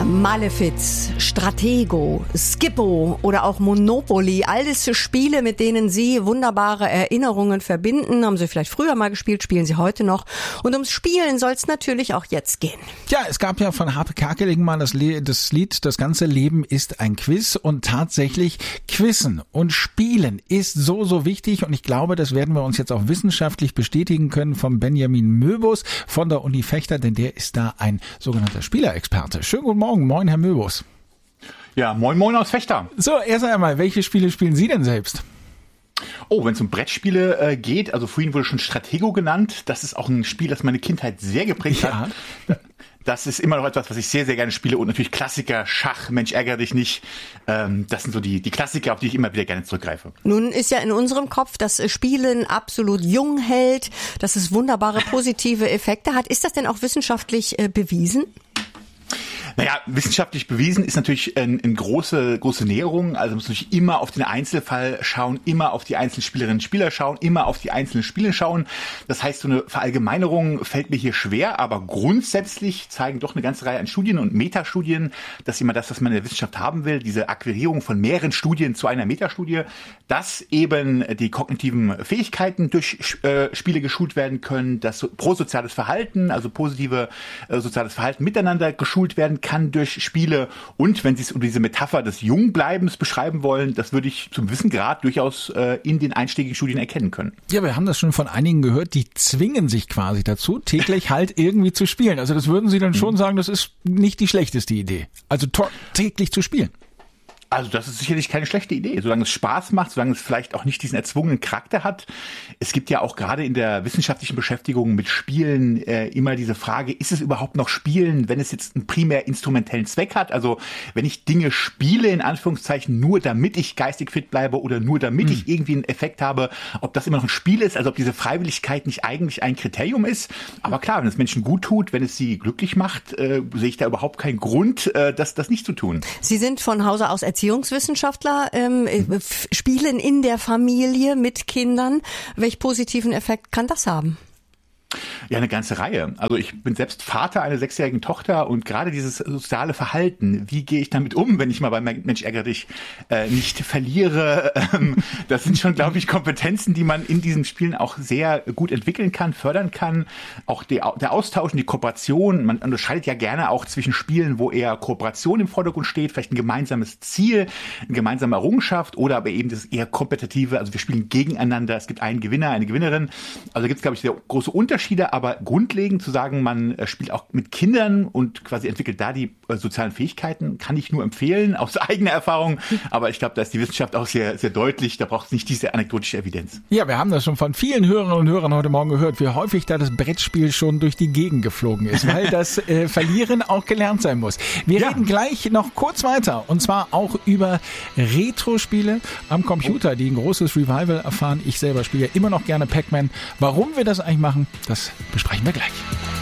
Malefiz, Stratego, Skippo oder auch Monopoly, alles Spiele, mit denen Sie wunderbare Erinnerungen verbinden. Haben Sie vielleicht früher mal gespielt, spielen Sie heute noch. Und ums Spielen soll es natürlich auch jetzt gehen. Ja, es gab ja von Harpe Kerkeling mal das Lied "Das ganze Leben ist ein Quiz", und tatsächlich Quizzen und Spielen ist so wichtig, und ich glaube, das werden wir uns jetzt auch wissenschaftlich bestätigen können vom Benjamin Möbus von der Uni Vechta, denn der ist da ein sogenannter Spielerexperte. Schönen guten Morgen. Moin, Herr Möbus. Ja, moin aus Vechta. So, erst einmal, welche Spiele spielen Sie denn selbst? Oh, wenn es um Brettspiele geht, also vorhin wurde schon Stratego genannt. Das ist auch ein Spiel, das meine Kindheit sehr geprägt hat. Das ist immer noch etwas, was ich sehr gerne spiele. Und natürlich Klassiker, Schach, Mensch, ärgere dich nicht. Das sind so die Klassiker, auf die ich immer wieder gerne zurückgreife. Nun ist ja in unserem Kopf, dass Spielen absolut jung hält, dass es wunderbare positive Effekte hat. Ist das denn auch wissenschaftlich bewiesen? Naja, wissenschaftlich bewiesen ist natürlich eine große Näherung. Also man muss natürlich immer auf den Einzelfall schauen, immer auf die einzelnen Spielerinnen und Spieler schauen, immer auf die einzelnen Spiele schauen. Das heißt, so eine Verallgemeinerung fällt mir hier schwer, aber grundsätzlich zeigen doch eine ganze Reihe an Studien und Metastudien, dass immer das, was man in der Wissenschaft haben will, diese Akquirierung von mehreren Studien zu einer Metastudie, dass eben die kognitiven Fähigkeiten durch Spiele geschult werden können, dass prosoziales Verhalten, also positive soziales Verhalten miteinander geschult werden kann durch Spiele. Und wenn Sie es unter diese Metapher des Jungbleibens beschreiben wollen, das würde ich zum gewissen Grad durchaus in den einschlägigen Studien erkennen können. Ja, wir haben das schon von einigen gehört, die zwingen sich quasi dazu, täglich halt irgendwie zu spielen. Also das würden Sie dann schon sagen, das ist nicht die schlechteste Idee. Also täglich zu spielen. Also das ist sicherlich keine schlechte Idee, solange es Spaß macht, solange es vielleicht auch nicht diesen erzwungenen Charakter hat. Es gibt ja auch gerade in der wissenschaftlichen Beschäftigung mit Spielen immer diese Frage, ist es überhaupt noch Spielen, wenn es jetzt einen primär instrumentellen Zweck hat? Also wenn ich Dinge spiele, in Anführungszeichen, nur damit ich geistig fit bleibe oder nur damit ich irgendwie einen Effekt habe, ob das immer noch ein Spiel ist, also ob diese Freiwilligkeit nicht eigentlich ein Kriterium ist. Aber klar, wenn es Menschen gut tut, wenn es sie glücklich macht, sehe ich da überhaupt keinen Grund, das nicht zu tun. Sie sind von Hause aus Erziehungswissenschaftler, spielen in der Familie mit Kindern. Welch positiven Effekt kann das haben? Ja, eine ganze Reihe. Also ich bin selbst Vater einer 6-jährigen Tochter, und gerade dieses soziale Verhalten, wie gehe ich damit um, wenn ich mal bei Mensch ärgere dich nicht verliere, das sind schon, glaube ich, Kompetenzen, die man in diesen Spielen auch sehr gut entwickeln kann, fördern kann. Auch der Austausch und die Kooperation, man unterscheidet ja gerne auch zwischen Spielen, wo eher Kooperation im Vordergrund steht, vielleicht ein gemeinsames Ziel, eine gemeinsame Errungenschaft, oder aber eben das eher kompetitive, also wir spielen gegeneinander, es gibt einen Gewinner, eine Gewinnerin. Also gibt es, glaube ich, sehr große Unterschiede, aber grundlegend zu sagen, man spielt auch mit Kindern und quasi entwickelt da die sozialen Fähigkeiten, kann ich nur empfehlen, aus eigener Erfahrung. Aber ich glaube, da ist die Wissenschaft auch sehr deutlich. Da braucht es nicht diese anekdotische Evidenz. Ja, wir haben das schon von vielen Hörerinnen und Hörern heute Morgen gehört, wie häufig da das Brettspiel schon durch die Gegend geflogen ist, weil das Verlieren auch gelernt sein muss. Wir reden gleich noch kurz weiter, und zwar auch über Retro-Spiele am Computer, die ein großes Revival erfahren. Ich selber spiele ja immer noch gerne Pac-Man. Warum wir das eigentlich machen, das besprechen wir gleich.